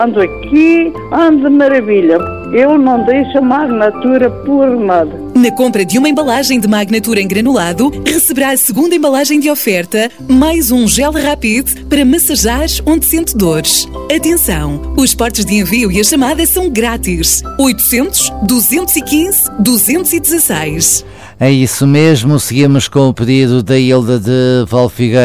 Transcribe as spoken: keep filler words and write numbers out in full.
Ando aqui, ando de maravilha. Eu não deixo a Magnatura por nada. Na compra de uma embalagem de Magnatura em granulado, receberá a segunda embalagem de oferta, mais um gel Rapid para massajar onde sente dores. Atenção, os portos de envio e a chamada são grátis. oitocentos, duzentos e quinze, duzentos e dezesseis. É isso mesmo, seguimos com o pedido da Hilda de Valfigueira.